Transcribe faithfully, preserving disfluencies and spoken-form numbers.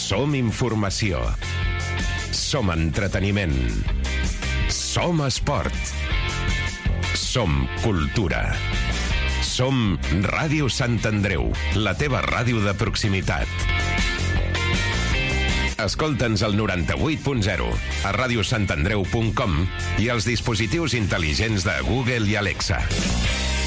Som informació. Som entreteniment. Som esport. Som cultura. Som Ràdio Sant Andreu, la teva ràdio de proximitat. Escolta'ns al noranta-vuit punt zero, a radiosantandreu punt com i als dispositius intel·ligents de Google i Alexa.